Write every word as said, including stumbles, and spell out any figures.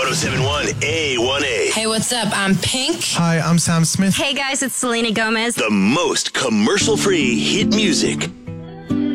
oh seven point one A one A. Hey, what's up? I'm Pink. Hi, I'm Sam Smith. Hey guys, it's Selena Gomez. The most commercial-free hit music.